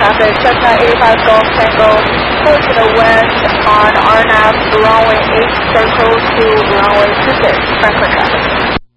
traffic, Cessna 85 Golf Tango, pull to the west on RNAV runway 8 circle to runway 26, Frankfurt traffic.